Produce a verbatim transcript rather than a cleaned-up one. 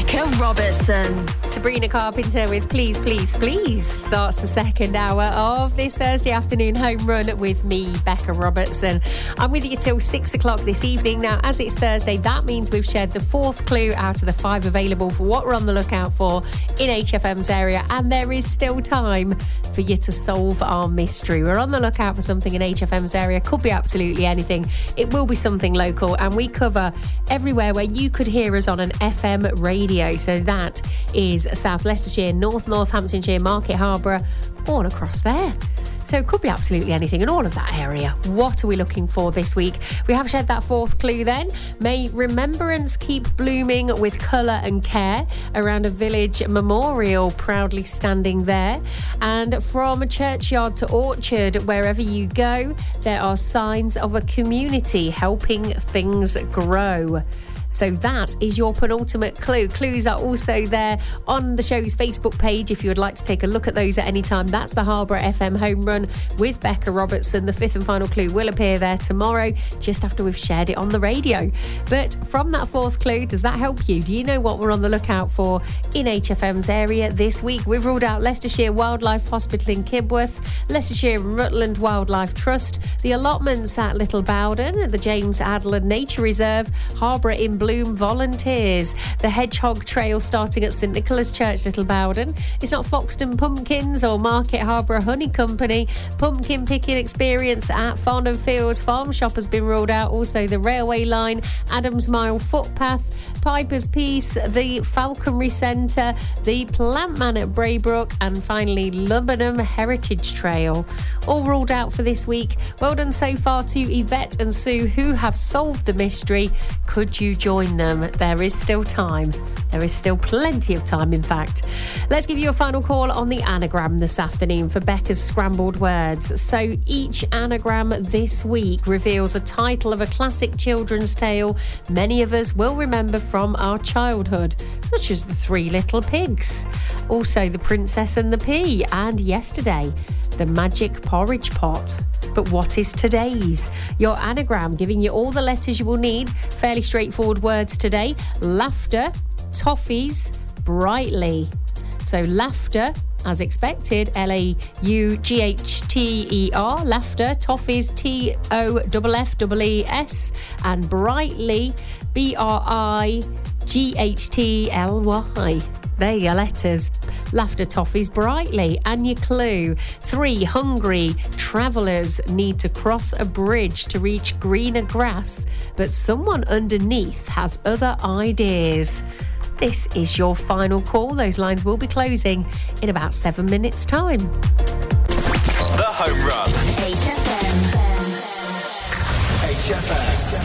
Becca Robertson. Sabrina Carpenter with Please, Please, Please starts the second hour of this Thursday afternoon home run with me, Becca Robertson. I'm with you till six o'clock this evening. Now, as it's Thursday, that means we've shared the fourth clue out of the five available for what we're on the lookout for in H F M's area, and there is still time for you to solve our mystery. We're on the lookout for something in H F M's area. Could be absolutely anything. It will be something local, and we cover everywhere where you could hear us on an F M radio. So that is South Leicestershire, North Northamptonshire, Market Harborough, all across there. So it could be absolutely anything in all of that area. What are we looking for this week? We have shared that fourth clue then. May remembrance keep blooming with colour and care around a village memorial proudly standing there. And from churchyard to orchard, wherever you go, there are signs of a community helping things grow. So that is your penultimate clue. Clues are also there on the show's Facebook page if you would like to take a look at those at any time. That's the Harborough F M Home Run with Becca Robertson. The fifth and final clue will appear there tomorrow, just after we've shared it on the radio. But from that fourth clue, does that help you? Do you know what we're on the lookout for in H F M's area this week? We've ruled out Leicestershire Wildlife Hospital in Kibworth, Leicestershire and Rutland Wildlife Trust, the allotments at Little Bowden, the James Adler Nature Reserve, Harborough in Bloom Volunteers, the Hedgehog Trail starting at St Nicholas Church, Little Bowden. It's not Foxton Pumpkins or Market Harborough Honey Company. Pumpkin picking experience at Farnham Fields Farm Shop has been ruled out. Also the Railway Line, Adams Mile Footpath, Piper's Peace, the Falconry Centre, the Plant Man at Braybrook, and finally Lubbenham Heritage Trail. All ruled out for this week. Well done so far to Yvette and Sue, who have solved the mystery. Could you join them? There is still time. There is still plenty of time, in fact. Let's give you a final call on the anagram this afternoon for Becca's Scrambled Words. So each anagram this week reveals a title of a classic children's tale many of us will remember from our childhood, such as The Three Little Pigs, also The Princess and the Pea, and yesterday, The Magic Porridge Pot. But what is today's? Your anagram, giving you all the letters you will need. Fairly straightforward words today. Laughter, toffees, brightly. So laughter, as expected, L A U G H T E R, laughter, toffees, T O F F E E S, and brightly, B R I G H T L Y. There are your letters. Laughter, toffees, brightly. And your clue. Three hungry travellers need to cross a bridge to reach greener grass, but someone underneath has other ideas. This is your final call. Those lines will be closing in about seven minutes' time. The Home Run. H F M. H F M.